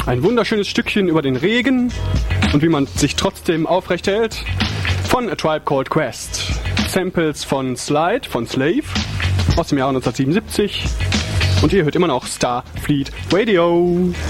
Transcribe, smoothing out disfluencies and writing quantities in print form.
Ein wunderschönes Stückchen über den Regen und wie man sich trotzdem aufrecht hält von A Tribe Called Quest. Samples von Slide, von Slave aus dem Jahre 1977 und ihr hört immer noch Starfleet Radio.